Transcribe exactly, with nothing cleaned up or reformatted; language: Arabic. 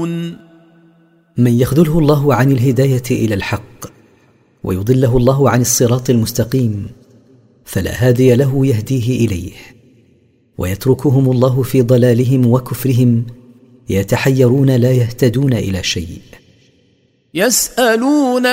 يعلمون. من يخذله الله عن الهداية إلى الحق ويضله الله عن الصراط المستقيم فلا هادي له يهديه إليه، ويتركهم الله في ضلالهم وكفرهم يتحيرون لا يهتدون إلى شيء. يسألون